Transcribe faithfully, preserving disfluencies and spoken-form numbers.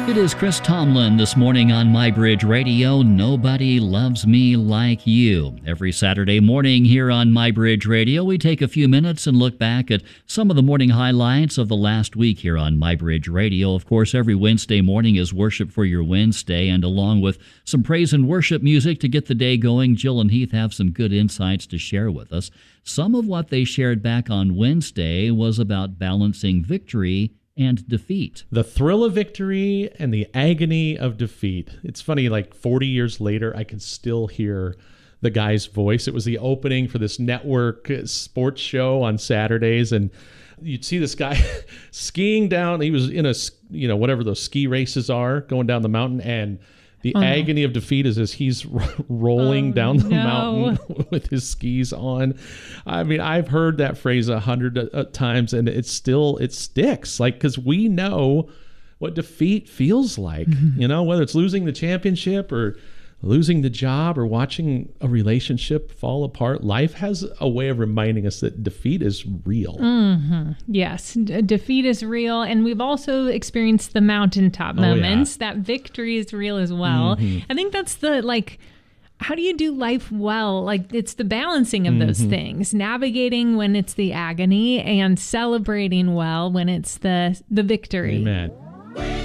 It is Chris Tomlin this morning on MyBridge Radio. Nobody loves me like you. Every Saturday morning here on MyBridge Radio, we take a few minutes and look back at some of the morning highlights of the last week here on MyBridge Radio. Of course, every Wednesday morning is Worship for Your Wednesday, and along with some praise and worship music to get the day going, Jill and Heath have some good insights to share with us. Some of what they shared back on Wednesday was about balancing victory and defeat. The thrill of victory and the agony of defeat. It's funny, like forty years later, I can still hear the guy's voice. It was the opening for this network sports show on Saturdays, and you'd see this guy skiing down. He was in a, you know, whatever those ski races are, going down the mountain, and the oh, agony no. of defeat is as he's rolling oh, down the no. mountain with his skis on. I mean, I've heard that phrase a hundred uh, times, and it's still, it sticks. Like, because we know what defeat feels like, mm-hmm. you know, whether it's losing the championship or losing the job or watching a relationship fall apart. Life has a way of reminding us that defeat is real. Mm-hmm. Yes, D- defeat is real. And we've also experienced the mountaintop moments. Oh, yeah. That victory is real as well. Mm-hmm. I think that's the, like, how do you do life well? Like, it's the balancing of mm-hmm. those things, navigating when it's the agony and celebrating well when it's the the victory. Amen.